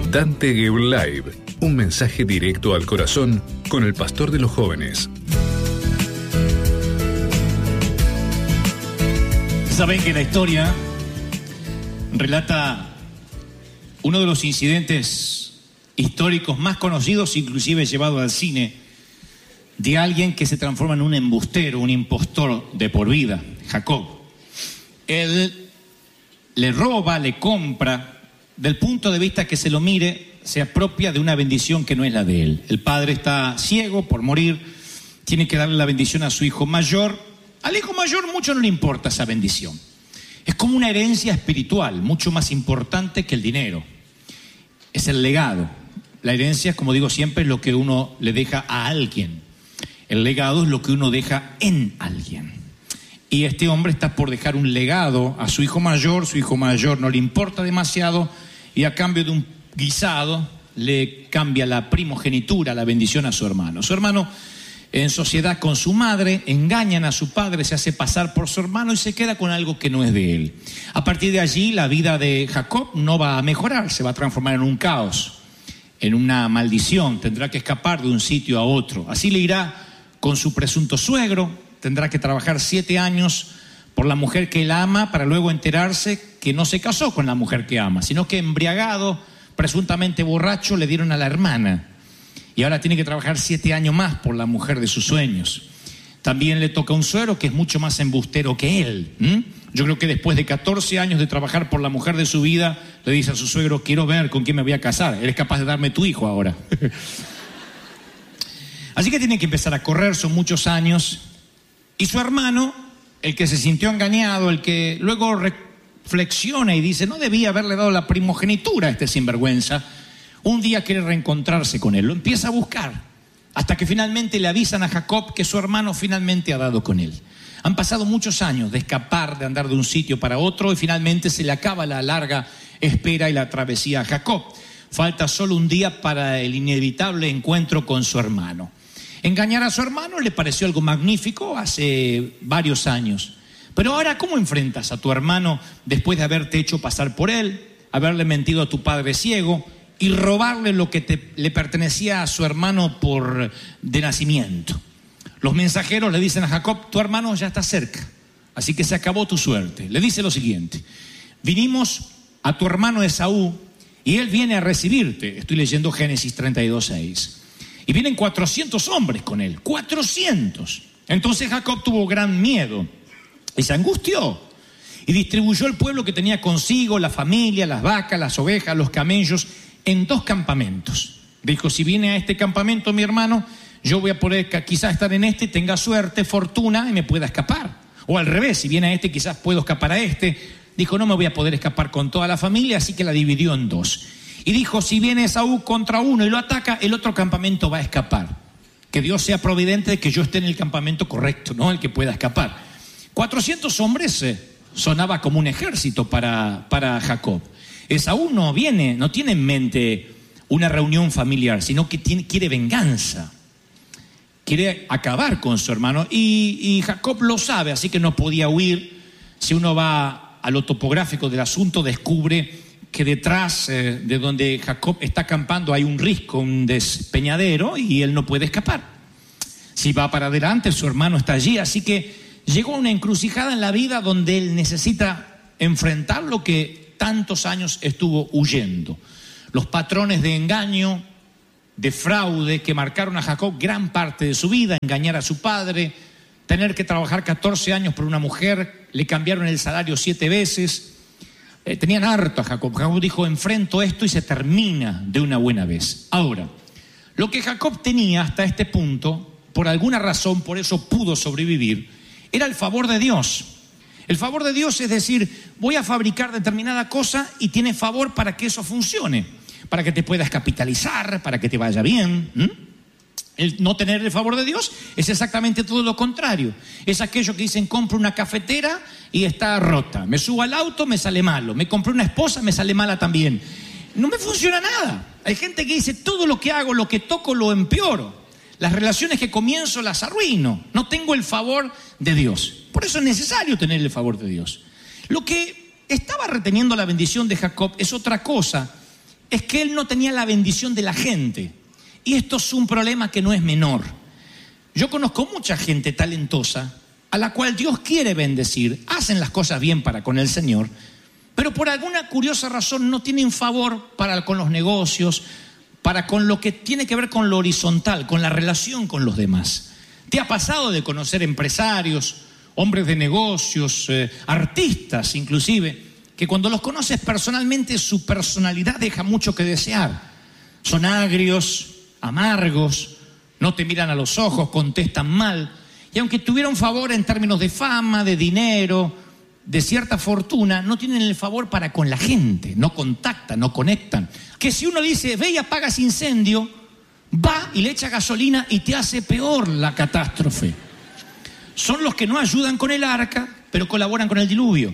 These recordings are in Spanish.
Dante Gebel Live, un mensaje directo al corazón con el pastor de los jóvenes. Saben que la historia relata uno de los incidentes históricos más conocidos, inclusive llevado al cine, de alguien que se transforma en un embustero, un impostor de por vida, Jacob. Él le roba, le compra, del punto de vista que se lo mire, se apropia de una bendición que no es la de él. El padre está ciego por morir, tiene que darle la bendición a su hijo mayor. Al hijo mayor mucho no le importa esa bendición. Es como una herencia espiritual, mucho más importante que el dinero. Es el legado. La herencia, como digo siempre, es lo que uno le deja a alguien. El legado es lo que uno deja en alguien. Y este hombre está por dejar un legado a su hijo mayor no le importa demasiado, y a cambio de un guisado le cambia la primogenitura, la bendición a su hermano. Su hermano, en sociedad con su madre, engañan a su padre, se hace pasar por su hermano y se queda con algo que no es de él. A partir de allí, la vida de Jacob no va a mejorar, se va a transformar en un caos, en una maldición. Tendrá que escapar de un sitio a otro. Así le irá con su presunto suegro. Tendrá que trabajar 7 años por la mujer que él ama, para luego enterarse que no se casó con la mujer que ama, sino que embriagado, presuntamente borracho, le dieron a la hermana. Y ahora tiene que trabajar 7 años más por la mujer de sus sueños. También le toca un suegro que es mucho más embustero que él. Yo creo que después de 14 años de trabajar por la mujer de su vida, le dice a su suegro: quiero ver con quién me voy a casar. Eres capaz de darme tu hijo ahora. Así que tiene que empezar a correr, son muchos años. Y su hermano, el que se sintió engañado, el que luego reflexiona y dice: no debía haberle dado la primogenitura a este sinvergüenza, un día quiere reencontrarse con él. Lo empieza a buscar, hasta que finalmente le avisan a Jacob que su hermano finalmente ha dado con él. Han pasado muchos años de escapar, de andar de un sitio para otro, y finalmente se le acaba la larga espera y la travesía a Jacob. Falta solo un día para el inevitable encuentro con su hermano. Engañar a su hermano le pareció algo magnífico hace varios años. Pero ahora, ¿cómo enfrentas a tu hermano después de haberte hecho pasar por él, haberle mentido a tu padre ciego y robarle lo que le pertenecía a su hermano de nacimiento? Los mensajeros le dicen a Jacob: tu hermano ya está cerca, así que se acabó tu suerte. Le dice lo siguiente: vinimos a tu hermano Esaú y él viene a recibirte. Estoy leyendo Génesis 32:6. Y vienen 400 hombres con él, 400. Entonces Jacob tuvo gran miedo y se angustió y distribuyó el pueblo que tenía consigo, la familia, las vacas, las ovejas, los camellos, en 2 campamentos. Dijo: si viene a este campamento mi hermano, yo voy a poder quizás estar en este, tenga suerte, fortuna y me pueda escapar. O al revés, si viene a este, quizás puedo escapar a este. Dijo: no me voy a poder escapar con toda la familia, así que la dividió en 2. Y dijo: si viene Esaú contra uno y lo ataca, el otro campamento va a escapar. Que Dios sea providente de que yo esté en el campamento correcto, no el que pueda escapar. 400 hombres sonaba como un ejército para Jacob. Esaú no tiene en mente una reunión familiar, sino que quiere venganza. Quiere acabar con su hermano. Y Jacob lo sabe, así que no podía huir. Si uno va a lo topográfico del asunto, descubre que detrás de donde Jacob está acampando hay un risco, un despeñadero, y él no puede escapar. Si va para adelante, su hermano está allí, así que llegó a una encrucijada en la vida donde él necesita enfrentar lo que tantos años estuvo huyendo. Los patrones de engaño, de fraude que marcaron a Jacob gran parte de su vida: engañar a su padre, tener que trabajar 14 años por una mujer, le cambiaron el salario 7 veces. Tenían harto a Jacob. Jacob dijo: enfrento esto y se termina de una buena vez. Ahora, lo que Jacob tenía hasta este punto, por alguna razón, por eso pudo sobrevivir, era el favor de Dios. El favor de Dios es decir, voy a fabricar determinada cosa y tiene favor para que eso funcione, para que te puedas capitalizar, para que te vaya bien. El no tener el favor de Dios es exactamente todo lo contrario. Es aquello que dicen: compro una cafetera y está rota, me subo al auto, me sale malo, me compré una esposa, me sale mala también. No me funciona nada. Hay gente que dice: todo lo que hago, lo que toco, lo empeoro. Las relaciones que comienzo las arruino. No tengo el favor de Dios. Por eso es necesario tener el favor de Dios. Lo que estaba reteniendo la bendición de Jacob es otra cosa es que él no tenía la bendición de la gente. Y esto es un problema que no es menor. Yo conozco mucha gente talentosa a la cual Dios quiere bendecir, hacen las cosas bien para con el Señor, pero por alguna curiosa razón no tienen favor para con los negocios, para con lo que tiene que ver con lo horizontal, con la relación con los demás. ¿Te ha pasado de conocer empresarios, hombres de negocios, artistas inclusive, que cuando los conoces personalmente su personalidad deja mucho que desear? Son agrios, amargos, no te miran a los ojos, contestan mal, y aunque tuvieron favor en términos de fama, de dinero, de cierta fortuna, no tienen el favor para con la gente, no contactan, no conectan. Que si uno dice, ve y apaga ese incendio, va y le echa gasolina y te hace peor la catástrofe. Son los que no ayudan con el arca, pero colaboran con el diluvio.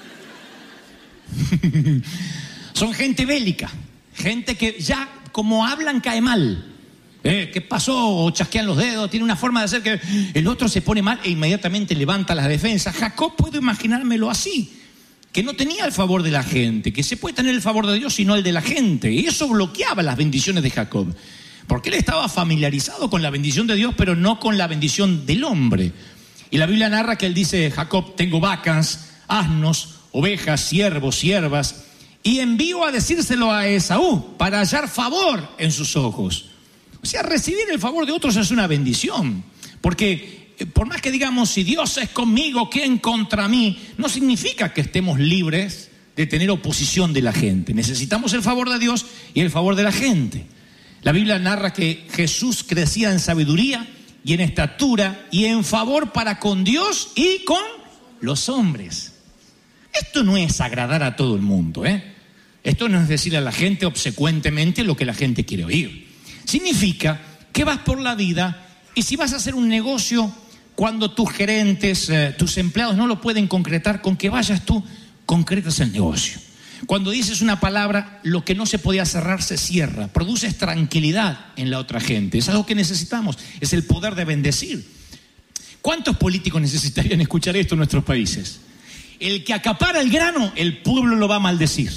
Son gente bélica, gente que ya como hablan cae mal. ¿Qué pasó? O chasquean los dedos, tiene una forma de hacer que el otro se pone mal e inmediatamente levanta las defensas. Jacob, puedo imaginármelo así, que no tenía el favor de la gente, que se puede tener el favor de Dios y no el de la gente, y eso bloqueaba las bendiciones de Jacob, porque él estaba familiarizado con la bendición de Dios, pero no con la bendición del hombre. Y la Biblia narra que él dice, Jacob, tengo vacas, asnos, ovejas, siervos, siervas, y envío a decírselo a Esaú para hallar favor en sus ojos. O sea, recibir el favor de otros es una bendición, porque por más que digamos, si Dios es conmigo, ¿quién contra mí? No significa que estemos libres de tener oposición de la gente. Necesitamos el favor de Dios y el favor de la gente. La Biblia narra que Jesús crecía en sabiduría y en estatura y en favor para con Dios y con los hombres. Esto no es agradar a todo el mundo, Esto no es decir a la gente obsecuentemente lo que la gente quiere oír. Significa que vas por la vida y si vas a hacer un negocio, cuando tus gerentes, tus empleados no lo pueden concretar, con que vayas tú, concretas el negocio. Cuando dices una palabra, lo que no se podía cerrar se cierra. Produces tranquilidad en la otra gente. Es algo que necesitamos, es el poder de bendecir. ¿Cuántos políticos necesitarían escuchar esto en nuestros países? El que acapara el grano, el pueblo lo va a maldecir.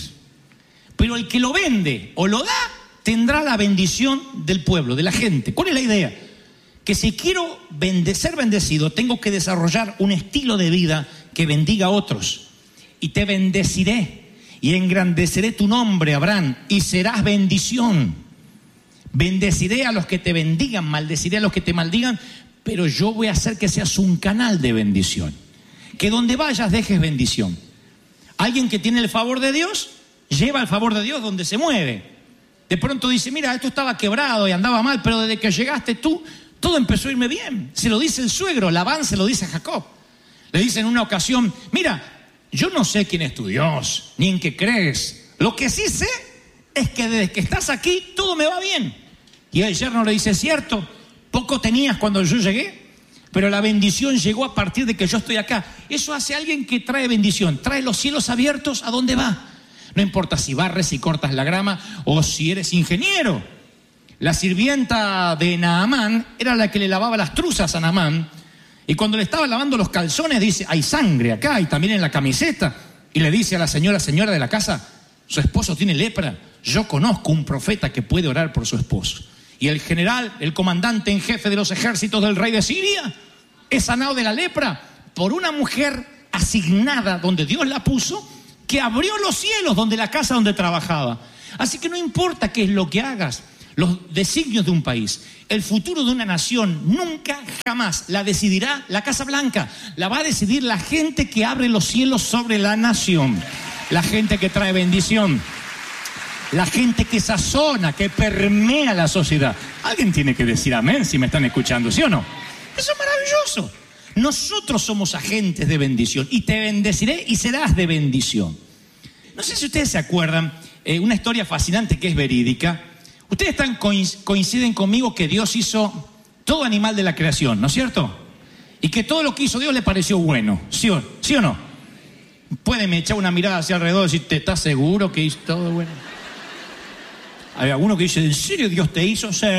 Pero el que lo vende o lo da, tendrá la bendición del pueblo, de la gente. ¿Cuál es la idea? Que si quiero ser bendecido, tengo que desarrollar un estilo de vida que bendiga a otros. Y te bendeciré y engrandeceré tu nombre, Abraham, y serás bendición. Bendeciré a los que te bendigan, maldeciré a los que te maldigan, pero yo voy a hacer que seas un canal de bendición. Que donde vayas dejes bendición. Alguien que tiene el favor de Dios, lleva el favor de Dios donde se mueve. De pronto dice, mira, esto estaba quebrado y andaba mal, pero desde que llegaste tú, todo empezó a irme bien. Se lo dice el suegro, Labán se lo dice a Jacob. Le dice en una ocasión, mira, yo no sé quién es tu Dios, ni en qué crees. Lo que sí sé es que desde que estás aquí, todo me va bien. Y el yerno le dice, cierto, poco tenías cuando yo llegué, pero la bendición llegó a partir de que yo estoy acá. Eso hace alguien que trae bendición, trae los cielos abiertos, ¿a dónde va? No importa si barres, si cortas la grama o si eres ingeniero. La sirvienta de Naamán era la que le lavaba las truzas a Naamán. Y cuando le estaba lavando los calzones dice, hay sangre acá y también en la camiseta. Y le dice a la señora de la casa, su esposo tiene lepra. Yo conozco un profeta que puede orar por su esposo. Y el general, el comandante en jefe de los ejércitos del rey de Siria, es sanado de la lepra por una mujer asignada donde Dios la puso, que abrió los cielos donde la casa donde trabajaba. Así que no importa qué es lo que hagas, los designios de un país, el futuro de una nación, nunca jamás la decidirá la Casa Blanca, la va a decidir la gente que abre los cielos sobre la nación, la gente que trae bendición, la gente que sazona, que permea la sociedad. Alguien tiene que decir amén si me están escuchando, ¿sí o no? Eso es maravilloso. Nosotros somos agentes de bendición y te bendeciré y serás de bendición. No sé si ustedes se acuerdan, una historia fascinante que es verídica. Ustedes coinciden conmigo que Dios hizo todo animal de la creación, ¿no es cierto? Y que todo lo que hizo Dios le pareció bueno, ¿sí o no? Pueden echar una mirada hacia alrededor y decir, ¿te estás seguro que hizo todo bueno? Hay alguno que dice, ¿en serio Dios te hizo? Sí.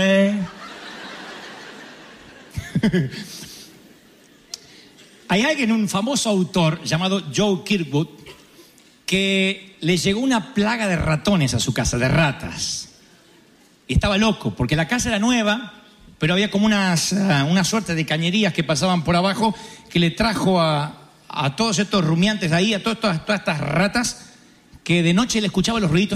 Hay alguien, un famoso autor llamado Joe Kirkwood, que le llegó una plaga de ratones a su casa, de ratas. Y estaba loco, porque la casa era nueva, pero había como una suerte de cañerías que pasaban por abajo que le trajo a todos estos rumiantes ahí, a todas estas ratas, que de noche le escuchaba los ruiditos.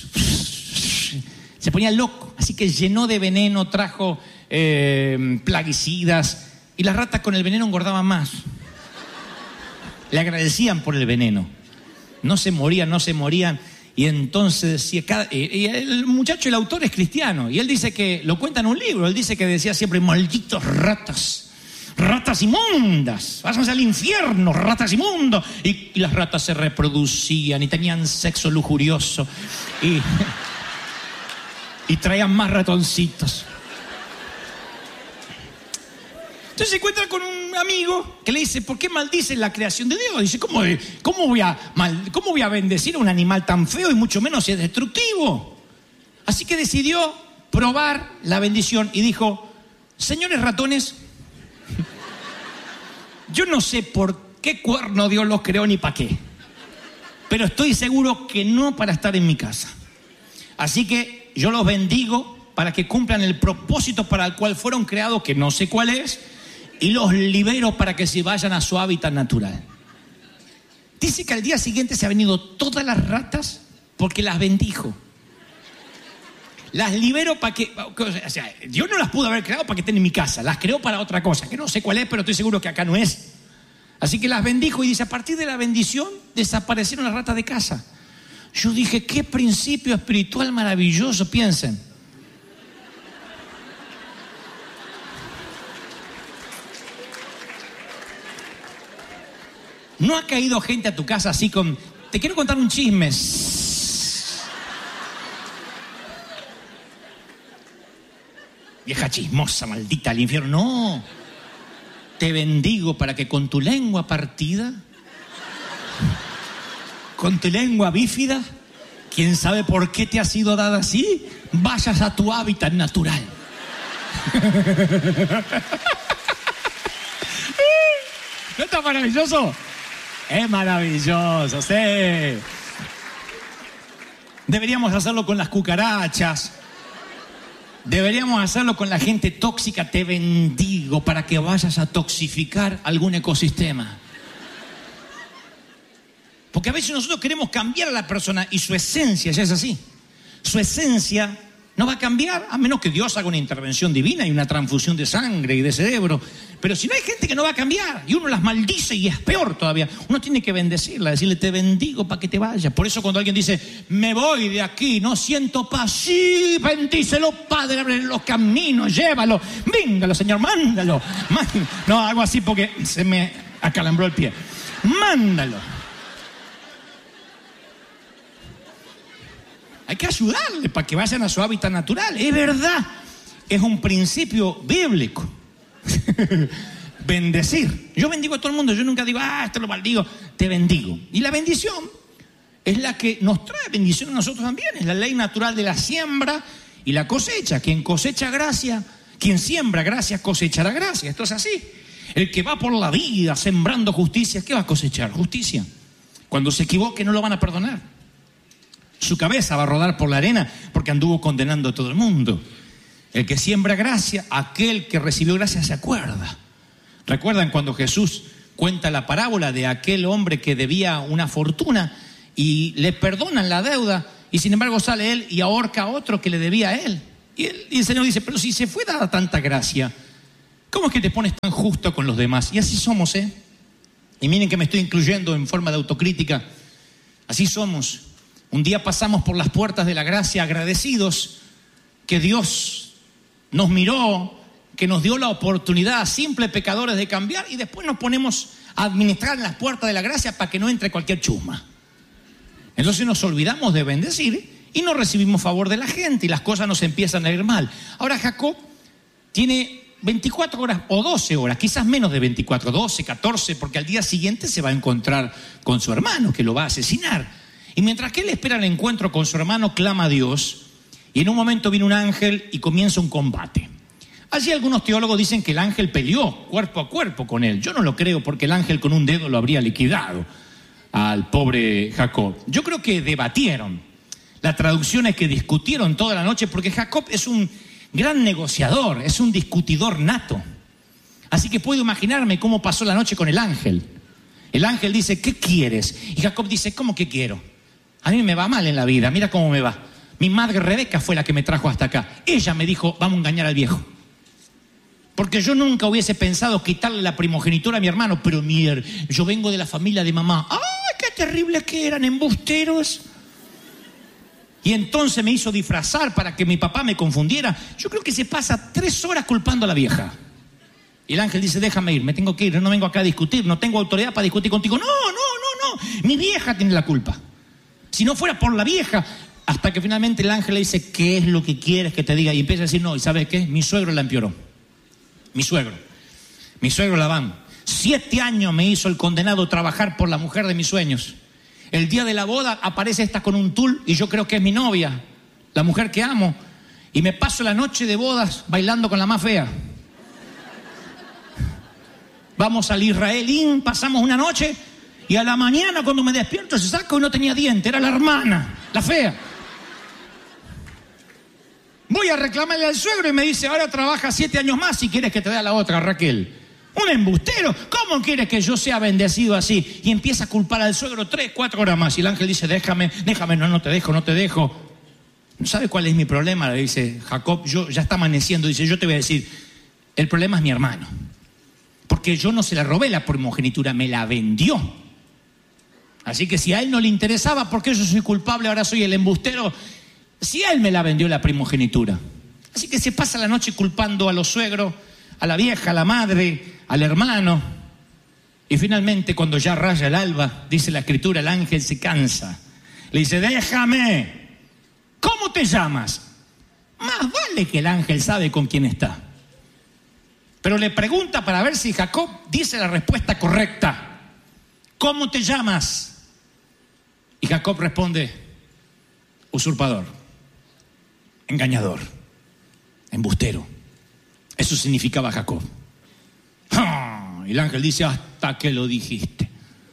Se ponía loco, así que llenó de veneno, trajo plaguicidas, y las ratas con el veneno engordaban más. Le agradecían por el veneno. No se morían. Y entonces decía, y el muchacho, el autor es cristiano, y él dice que, lo cuenta en un libro, él dice que decía siempre: malditos ratas inmundas, váyanse al infierno, ratas inmundos. Y las ratas se reproducían y tenían sexo lujurioso y traían más ratoncitos. Entonces se encuentra con un amigo que le dice: ¿por qué maldices la creación de Dios? Dice: ¿cómo voy a bendecir a un animal tan feo y mucho menos si es destructivo? Así que decidió probar la bendición y dijo: señores ratones, yo no sé por qué cuerno Dios los creó ni para qué, pero estoy seguro que no para estar en mi casa. Así que yo los bendigo para que cumplan el propósito para el cual fueron creados, que no sé cuál es, y los libero para que se vayan a su hábitat natural. Dice que al día siguiente se han venido todas las ratas porque las bendijo. Las libero para que... O sea, Dios no las pudo haber creado para que estén en mi casa. Las creó para otra cosa, que no sé cuál es, pero estoy seguro que acá no es. Así que las bendijo y dice: a partir de la bendición desaparecieron las ratas de casa. Yo dije: qué principio espiritual maravilloso, piensen. ¿No ha caído gente a tu casa así con... te quiero contar un chisme? Vieja chismosa, maldita, al infierno. No. Te bendigo para que con tu lengua partida, con tu lengua bífida, quién sabe por qué te ha sido dada así, vayas a tu hábitat natural. ¿No está maravilloso? Es maravilloso, sí. Deberíamos hacerlo con las cucarachas. Deberíamos hacerlo con la gente tóxica. Te bendigo para que vayas a toxificar algún ecosistema. Porque a veces nosotros queremos cambiar a la persona y su esencia ya es así. Su esencia no va a cambiar a menos que Dios haga una intervención divina y una transfusión de sangre y de cerebro. Pero si no, hay gente que no va a cambiar y uno las maldice y es peor todavía. Uno tiene que bendecirla, decirle: te bendigo para que te vayas. Por eso cuando alguien dice: me voy de aquí, no siento paz, sí, bendícelo, Padre, abre los caminos, llévalo, véngalo, Señor, mándalo. No, hago así porque se me acalambró el pie. Mándalo. Hay que ayudarle para que vayan a su hábitat natural. Es verdad, es un principio bíblico. Bendecir. Yo bendigo a todo el mundo. Yo nunca digo: esto lo maldigo. Te bendigo. Y la bendición es la que nos trae bendición a nosotros también. Es la ley natural de la siembra y la cosecha. Quien cosecha gracia, quien siembra gracia, cosechará gracia. Esto es así. El que va por la vida sembrando justicia, ¿qué va a cosechar? Justicia. Cuando se equivoque no lo van a perdonar. Su cabeza va a rodar por la arena porque anduvo condenando a todo el mundo. El que siembra gracia, aquel que recibió gracia se acuerda. ¿Recuerdan cuando Jesús cuenta la parábola de aquel hombre que debía una fortuna y le perdonan la deuda y sin embargo sale él y ahorca a otro que le debía a él? Y el Señor dice: pero si se fue dada tanta gracia, ¿cómo es que te pones tan justo con los demás? Y así somos, ¿eh? Y miren que me estoy incluyendo en forma de autocrítica. Así somos. Un día pasamos por las puertas de la gracia agradecidos que Dios nos miró, que nos dio la oportunidad a simples pecadores de cambiar, y después nos ponemos a administrar en las puertas de la gracia para que no entre cualquier chusma. Entonces nos olvidamos de bendecir y no recibimos favor de la gente y las cosas nos empiezan a ir mal. Ahora Jacob tiene 24 horas o 12 horas, quizás menos de 24, 12, 14, porque al día siguiente se va a encontrar con su hermano que lo va a asesinar. Y mientras que él espera el encuentro con su hermano, clama a Dios, y en un momento viene un ángel y comienza un combate. Allí algunos teólogos dicen que el ángel peleó cuerpo a cuerpo con él. Yo no lo creo, porque el ángel con un dedo lo habría liquidado. al pobre Jacob. Yo creo que debatieron. La traducción es que discutieron toda la noche, porque Jacob es un gran negociador, es un discutidor nato. Así que puedo imaginarme cómo pasó la noche con el ángel. El ángel dice, ¿qué quieres? Y Jacob dice, ¿cómo que quiero? A mí me va mal en la vida, mira cómo me va. Mi madre Rebeca fue la que me trajo hasta acá. Ella me dijo, vamos a engañar al viejo. Porque yo nunca hubiese pensado quitarle la primogenitura a mi hermano, pero yo vengo de la familia de mamá. ¡Ay, qué terrible que eran, embusteros! Y entonces me hizo disfrazar para que mi papá me confundiera. Yo creo que se pasa 3 horas culpando a la vieja. Y el ángel dice, déjame ir, me tengo que ir, yo no vengo acá a discutir, no tengo autoridad para discutir contigo. No, mi vieja tiene la culpa. Si no fuera por la vieja, hasta que finalmente el ángel le dice, ¿qué es lo que quieres que te diga? Y empieza a decir, no, ¿y sabes qué? Mi suegro la empeoró. Mi suegro Labán, 7 años me hizo el condenado trabajar por la mujer de mis sueños. El día de la boda aparece esta con un tul y yo creo que es mi novia, la mujer que amo. Y me paso la noche de bodas bailando con la más fea. Vamos al Israelín, pasamos una noche y a la mañana cuando me despierto se saca y no tenía diente, era la hermana, la fea. Voy a reclamarle al suegro y me dice, ahora trabaja 7 años más si quieres que te dé a la otra, Raquel. Un embustero, ¿cómo quieres que yo sea bendecido así? Y empieza a culpar al suegro 3, 4 horas más. Y el ángel dice, déjame, no te dejo. ¿Sabe cuál es mi problema? Le dice Jacob, ya está amaneciendo, dice, yo te voy a decir, el problema es mi hermano. Porque yo no se la robé la primogenitura, me la vendió. Así que si a él no le interesaba, ¿por qué yo soy culpable? Ahora soy el embustero. Si él me la vendió la primogenitura. Así que se pasa la noche culpando a los suegros, a la vieja, a la madre, al hermano. Y finalmente, cuando ya raya el alba, dice la escritura, el ángel se cansa. Le dice, déjame. ¿Cómo te llamas? Más vale que el ángel sabe con quién está. Pero le pregunta para ver si Jacob dice la respuesta correcta. ¿Cómo te llamas? Y Jacob responde, usurpador, engañador, embustero. Eso significaba Jacob. Y el ángel dice, hasta que lo dijiste.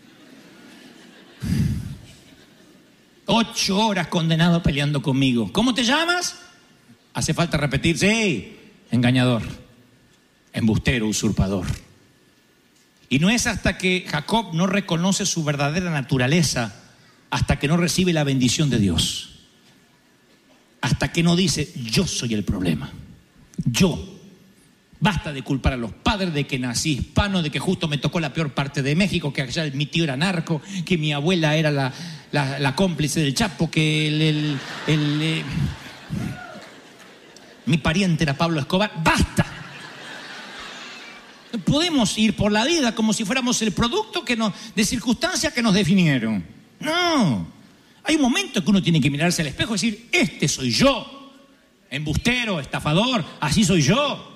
8 horas condenado peleando conmigo. ¿Cómo te llamas? Hace falta repetir, sí, engañador, embustero, usurpador. Y no es hasta que Jacob no reconoce su verdadera naturaleza, hasta que no recibe la bendición de Dios. Hasta que no dice, yo soy el problema. Yo. Basta de culpar a los padres de que nací hispano, de que justo me tocó la peor parte de México, que allá mi tío era narco, que mi abuela era la cómplice del Chapo, que mi pariente era Pablo Escobar. ¡Basta! No podemos ir por la vida como si fuéramos el producto de circunstancias que nos definieron. No. Hay un momento que uno tiene que mirarse al espejo y decir, este soy yo. Embustero, estafador, así soy yo.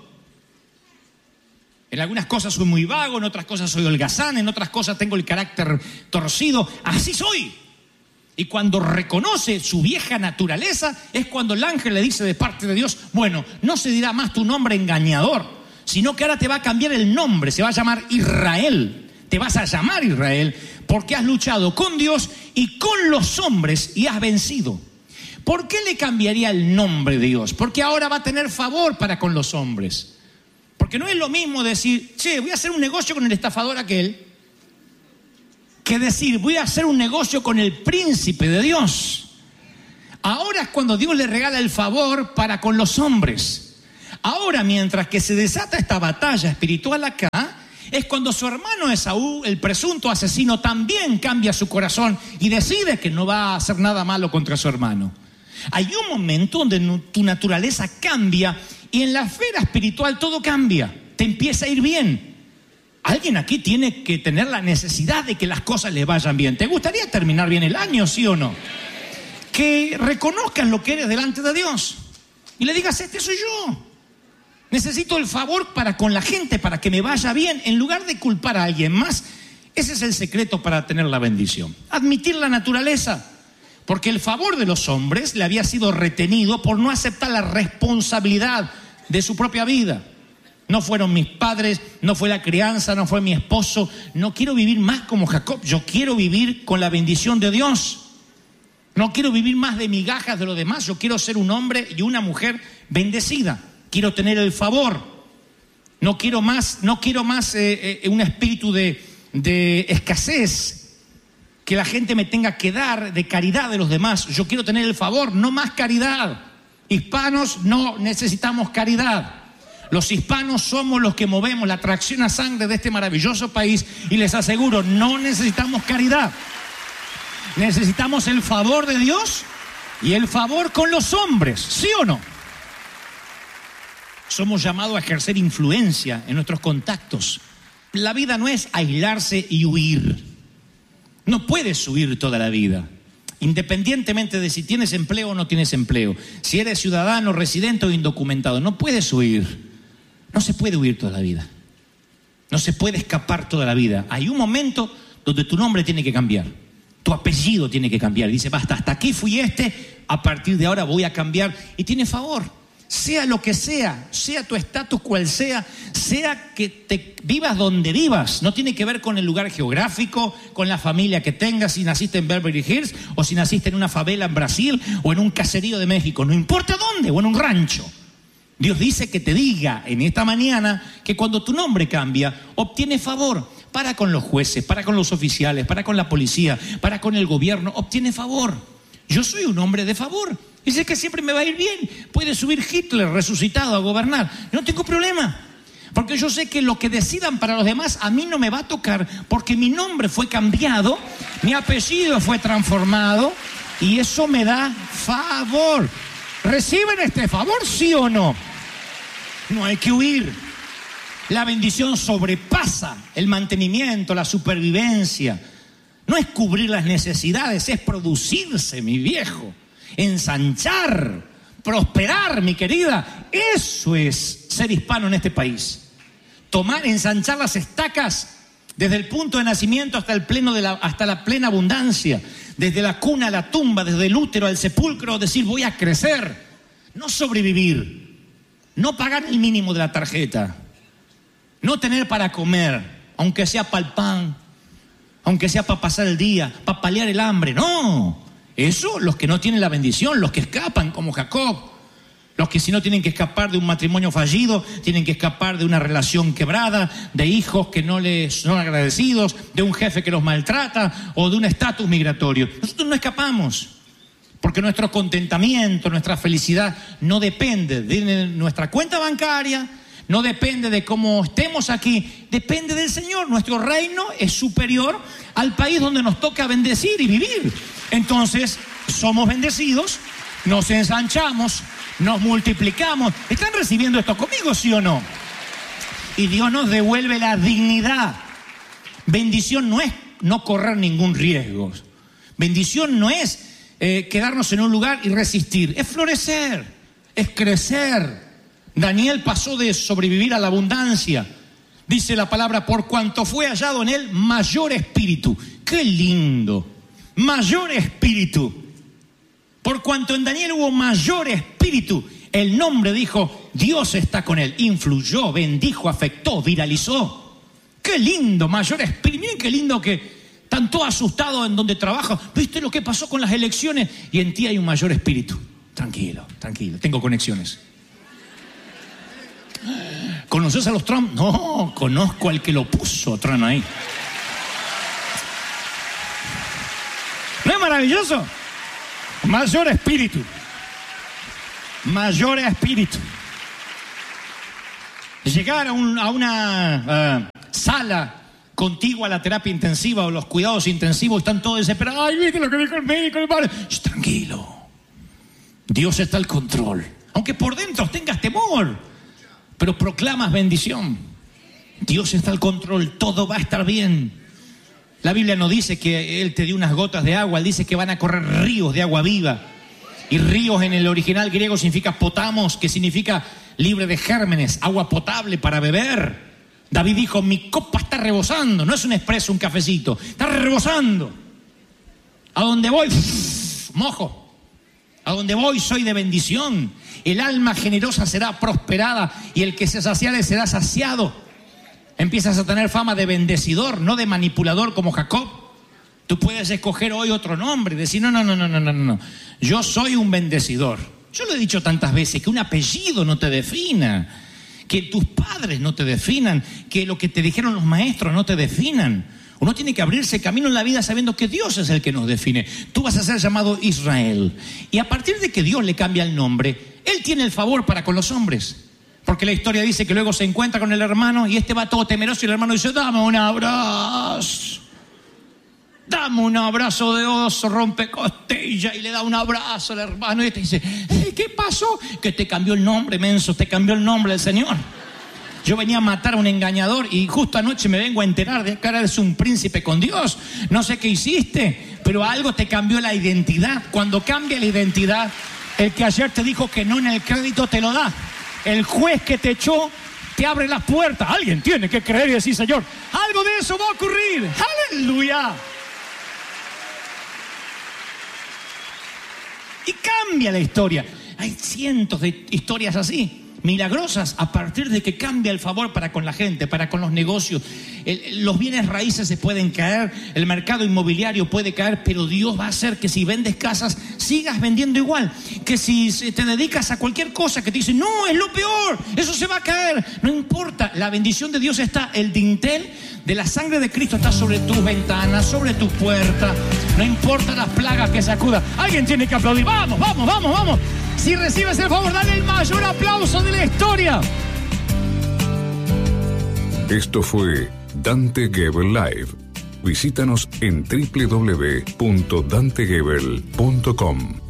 En algunas cosas soy muy vago, en otras cosas soy holgazán, en otras cosas tengo el carácter torcido. Así soy. Y cuando reconoce su vieja naturaleza, es cuando el ángel le dice de parte de Dios, bueno, no se dirá más tu nombre engañador, sino que ahora te va a cambiar el nombre, se va a llamar Israel. Te vas a llamar Israel porque has luchado con Dios y con los hombres y has vencido. ¿Por qué le cambiaría el nombre de Dios? Porque ahora va a tener favor para con los hombres. Porque no es lo mismo decir, che, voy a hacer un negocio con el estafador aquel, que decir, voy a hacer un negocio con el príncipe de Dios. Ahora es cuando Dios le regala el favor para con los hombres. Ahora, mientras que se desata esta batalla espiritual acá, es cuando su hermano Esaú, el presunto asesino, también cambia su corazón y decide que no va a hacer nada malo contra su hermano. Hay un momento donde tu naturaleza cambia y en la esfera espiritual todo cambia, te empieza a ir bien. Alguien aquí tiene que tener la necesidad de que las cosas le vayan bien. ¿Te gustaría terminar bien el año, sí o no? Que reconozcas lo que eres delante de Dios y le digas, este soy yo. Necesito el favor para con la gente, para que me vaya bien, en lugar de culpar a alguien más. Ese es el secreto para tener la bendición. Admitir la naturaleza. Porque el favor de los hombres le había sido retenido por no aceptar la responsabilidad de su propia vida. no fueron mis padres, no fue la crianza, no fue mi esposo. No quiero vivir más como Jacob, yo quiero vivir con la bendición de Dios. No quiero vivir más de migajas de los demás, yo quiero ser un hombre y una mujer bendecida. Quiero tener el favor. No quiero más un espíritu de escasez, que la gente me tenga que dar de caridad de los demás. Yo quiero tener el favor, no más caridad. Hispanos no necesitamos caridad. Los hispanos somos los que movemos la tracción a sangre de este maravilloso país y les aseguro, no necesitamos caridad. Necesitamos el favor de Dios y el favor con los hombres, ¿sí o no? Somos llamados a ejercer influencia en nuestros contactos. La vida no es aislarse y huir. No puedes huir toda la vida, independientemente de si tienes empleo o no tienes empleo, si eres ciudadano, residente o indocumentado. No puedes huir. No se puede huir toda la vida. No se puede escapar toda la vida. Hay un momento donde tu nombre tiene que cambiar. Tu apellido tiene que cambiar. Y dice, basta, hasta aquí fui a partir de ahora voy a cambiar. Y tiene favor. Sea lo que sea tu estatus cual sea que te vivas donde vivas. No tiene que ver con el lugar geográfico, con la familia que tengas, si naciste en Beverly Hills o si naciste en una favela en Brasil o en un caserío de México. No importa dónde, o en un rancho. Dios dice que te diga en esta mañana que cuando tu nombre cambia, obtienes favor para con los jueces, para con los oficiales, para con la policía, para con el gobierno, obtienes favor. Yo soy un hombre de favor. Y sé que siempre me va a ir bien. Puede subir Hitler resucitado a gobernar. No tengo problema. Porque yo sé que lo que decidan para los demás a mí no me va a tocar, porque mi nombre fue cambiado, mi apellido fue transformado y eso me da favor. ¿Reciben este favor, sí o no? No hay que huir. La bendición sobrepasa el mantenimiento, la supervivencia. No es cubrir las necesidades, es producirse, mi viejo. Ensanchar, prosperar, mi querida. Eso es ser hispano en este país. Ensanchar las estacas desde el punto de nacimiento hasta la plena abundancia. Desde la cuna a la tumba, desde el útero al sepulcro, decir voy a crecer, no sobrevivir. No pagar el mínimo de la tarjeta, no tener para comer, aunque sea para el pan, aunque sea para pasar el día, para paliar el hambre. No, eso los que no tienen la bendición, los que escapan como Jacob, los que si no tienen que escapar de un matrimonio fallido, tienen que escapar de una relación quebrada, de hijos que no les son agradecidos, de un jefe que los maltrata o de un estatus migratorio. Nosotros no escapamos. Porque nuestro contentamiento, nuestra felicidad no depende de nuestra cuenta bancaria, no depende de cómo estemos aquí, depende del Señor. Nuestro reino es superior al país donde nos toca bendecir y vivir. Entonces, somos bendecidos, nos ensanchamos, nos multiplicamos. ¿Están recibiendo esto conmigo, sí o no? Y Dios nos devuelve la dignidad. Bendición no es no correr ningún riesgo. Bendición no es quedarnos en un lugar y resistir, es florecer, es crecer. Daniel pasó de sobrevivir a la abundancia. Dice la palabra, por cuanto fue hallado en él mayor espíritu. ¡Qué lindo! Mayor espíritu. Por cuanto en Daniel hubo mayor espíritu, el nombre dijo, Dios está con él. Influyó, bendijo, afectó, viralizó. ¡Qué lindo! Mayor espíritu. Miren qué lindo que están todos asustados en donde trabajan. ¿Viste lo que pasó con las elecciones? Y en ti hay un mayor espíritu. Tranquilo, tranquilo. Tengo conexiones. ¿Conoces a los Trump? No, conozco al que lo puso Trump ahí. ¿No es maravilloso? Mayor espíritu. Mayor espíritu. Llegar a una sala contigua a la terapia intensiva o los cuidados intensivos, están todos desesperados. Ay, ¿viste lo que dijo el médico? Tranquilo. Dios está al control. Aunque por dentro tengas temor, pero proclamas bendición. Dios está al control, todo va a estar bien. La Biblia no dice que Él te dio unas gotas de agua, Él dice que van a correr ríos de agua viva. Y ríos en el original griego significa potamos, que significa libre de gérmenes, agua potable para beber. David dijo, mi copa está rebosando, no es un expreso, un cafecito, está rebosando. A donde voy, mojo. A A donde voy soy de bendición. El alma generosa será prosperada y el que se saciare será saciado. Empiezas a tener fama de bendecidor, no de manipulador como Jacob. Tú puedes escoger hoy otro nombre y decir, no. Yo soy un bendecidor. Yo lo he dicho tantas veces, que un apellido no te defina, que tus padres no te definan, que lo que te dijeron los maestros no te definan. Uno tiene que abrirse camino en la vida sabiendo que Dios es el que nos define. Tú vas a ser llamado Israel. Y a partir de que Dios le cambia el nombre, Él tiene el favor para con los hombres. Porque la historia dice que luego se encuentra con el hermano y este va todo temeroso y el hermano dice, dame un abrazo. Dame un abrazo de oso, rompe costilla, y le da un abrazo al hermano y este dice, ¿qué pasó? Que te cambió el nombre, menso, te cambió el nombre del Señor. Yo venía a matar a un engañador y justo anoche me vengo a enterar de que ahora eres un príncipe con Dios. No sé qué hiciste, pero algo te cambió la identidad. Cuando cambia la identidad, el que ayer te dijo que no en el crédito te lo da. El juez que te echó te abre las puertas. Alguien tiene que creer y decir, Señor, algo de eso va a ocurrir. ¡Aleluya! Y cambia la historia. Hay cientos de historias así, milagrosas, a partir de que cambia el favor para con la gente, para con los negocios. Los bienes raíces se pueden caer, el mercado inmobiliario puede caer, pero Dios va a hacer que si vendes casas, sigas vendiendo igual. Que si te dedicas a cualquier cosa que te dicen, no, es lo peor, eso se va a caer. No importa, la bendición de Dios está, el dintel de la sangre de Cristo está sobre tus ventanas, sobre tus puertas. No importa las plagas que sacudan. Alguien tiene que aplaudir. Vamos. Si recibes el favor, dale el mayor aplauso de la historia. Esto fue Dante Gebel Live. Visítanos en www.dantegebel.com.